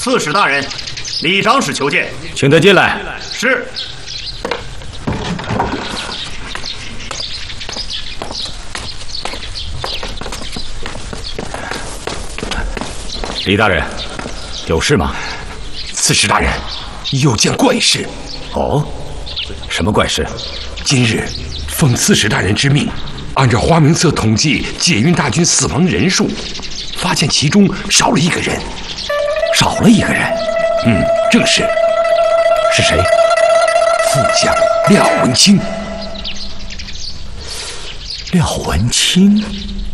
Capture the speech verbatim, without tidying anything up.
刺史大人，李长史求见， 请他进来。 是。 李大人，有事吗？ 刺史大人，有件怪事。 哦，什么怪事？ 今日奉刺史大人之命，按照花名册统计解运大军死亡人数，发现其中少了一个人。 少了一个人？ 嗯，正是。 是谁？ 副将廖文清。 廖文清。